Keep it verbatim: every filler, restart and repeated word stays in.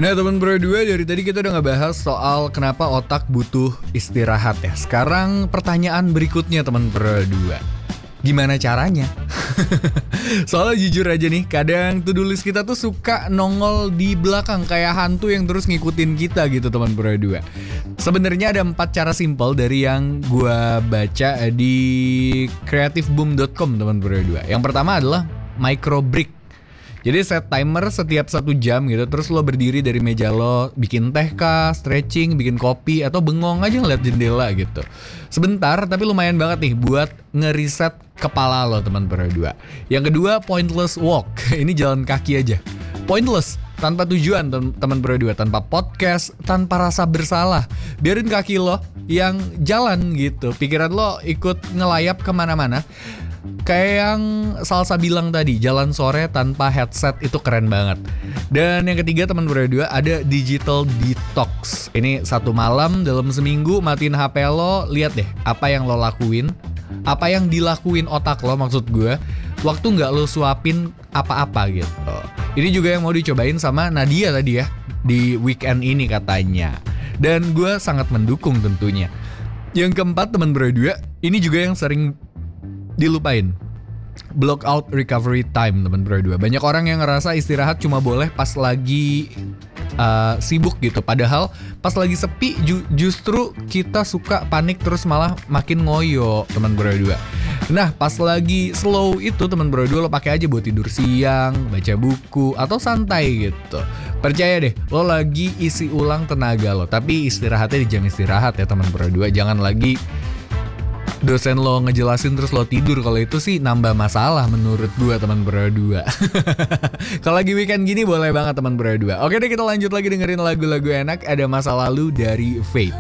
Nah teman berdua, dari tadi kita udah ngebahas soal kenapa otak butuh istirahat ya. Sekarang pertanyaan berikutnya teman berdua, gimana caranya? Soalnya jujur aja nih, kadang to-do list kita tuh suka nongol di belakang kayak hantu yang terus ngikutin kita gitu teman berdua. Sebenarnya ada empat cara simpel dari yang gua baca di creative boom dot com teman berdua. Yang pertama adalah micro break. Jadi set timer setiap satu jam gitu. Terus lo berdiri dari meja lo, bikin teh kah, stretching, bikin kopi, atau bengong aja ngeliat jendela gitu. Sebentar tapi lumayan banget nih buat ngeriset kepala lo teman berdua. Yang kedua, pointless walk. Ini jalan kaki aja. Pointless, tanpa tujuan teman berdua, tanpa podcast, tanpa rasa bersalah. Biarin kaki lo yang jalan gitu. Pikiran lo ikut ngelayap kemana-mana. Kayak yang Salsa bilang tadi, jalan sore tanpa headset itu keren banget. Dan yang ketiga teman berdua, ada digital detox. Ini satu malam dalam seminggu matiin H P lo, lihat deh apa yang lo lakuin, apa yang dilakuin otak lo maksud gue, waktu gak lo suapin apa-apa gitu. Ini juga yang mau dicobain sama Nadia tadi ya, di weekend ini katanya. Dan gue sangat mendukung tentunya. Yang keempat teman berdua, ini juga yang sering dilupain, block out recovery time teman berdua. Banyak orang yang ngerasa istirahat cuma boleh pas lagi uh, sibuk gitu. Padahal pas lagi sepi ju- justru kita suka panik terus malah makin ngoyo teman berdua. Nah pas lagi slow itu teman berdua, lo pakai aja buat tidur siang, baca buku, atau santai gitu. Percaya deh, lo lagi isi ulang tenaga lo. Tapi istirahatnya di jam istirahat ya teman berdua. Jangan lagi dosen lo ngejelasin terus lo tidur. Kalau itu sih nambah masalah menurut gua teman berdua. Kalau lagi weekend gini boleh banget teman berdua. Oke deh, kita lanjut lagi dengerin lagu-lagu enak. Ada Masa Lalu dari Fate.